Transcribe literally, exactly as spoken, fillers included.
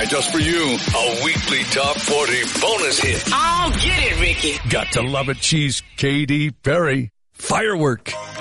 Yeah, just for you. A weekly top forty bonus hit. Oh, get it, Ricky. Got to love it. She's Katy Perry. Firework.